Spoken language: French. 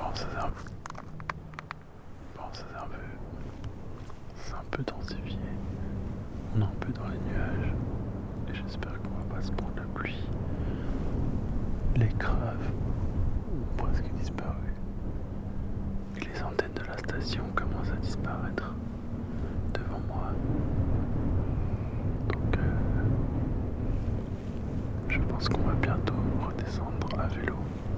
Bon, ça c'est un peu densifié. On est un peu dans les nuages. Et j'espère qu'on va pas se prendre la pluie. Les graves ont presque disparu. Et les antennes de la station commencent à disparaître devant moi. Donc je pense qu'on va bientôt redescendre à vélo.